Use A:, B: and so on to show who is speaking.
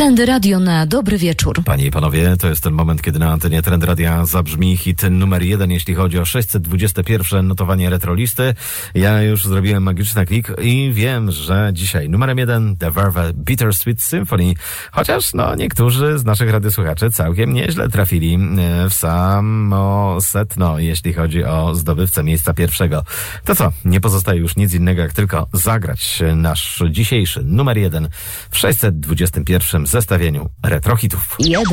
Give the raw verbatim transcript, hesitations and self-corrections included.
A: Trendy Radio na dobry wieczór.
B: Panie i panowie, to jest ten moment, kiedy na antenie Trend Radia zabrzmi hit numer jeden, jeśli chodzi o sześćset dwudzieste pierwsze notowanie retrolisty. Ja już zrobiłem magiczny klik i wiem, że dzisiaj numerem jeden The Verve Bittersweet Symphony. Chociaż no niektórzy z naszych radiosłuchaczy całkiem nieźle trafili w samo setno, jeśli chodzi o zdobywcę miejsca pierwszego. To co, nie pozostaje już nic innego, jak tylko zagrać nasz dzisiejszy numer jeden w sześćset dwudziestym pierwszym zestawieniu retrohitów.
A: Jeden.